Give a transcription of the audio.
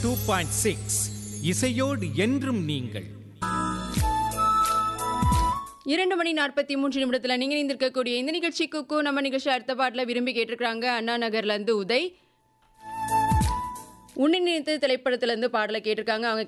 2.6 இசையோடு என்றும் நீங்கள். 2:43 நீங்க இருந்திருக்கக்கூடிய இந்த நிகழ்ச்சி குக்கு. நம்ம நிகழ்ச்சி அடுத்த பாட்டில் விரும்பி கேட்டிருக்காங்க அண்ணா நகர்ல இருந்து உதய். உன்னை நினைத்து திரைப்படத்துல இருந்து பாடலை கேட்டிருக்காங்க. அவங்க